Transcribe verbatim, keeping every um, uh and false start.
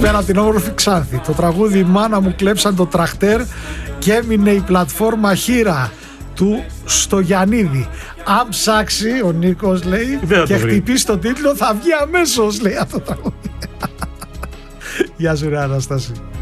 πέρα από την όμορφη Ξάνθη. Το τραγούδι «Μάνα μου κλέψαν το τραχτέρ» και έμεινε η πλατφόρμα χείρα του στο Γιαννίδη. Αν ψάξει ο Νίκος, λέει, και χτυπήσει τον τίτλο, θα βγει αμέσως, λέει, αυτό το τραγούδι. Γεια σου ρε Αναστάση.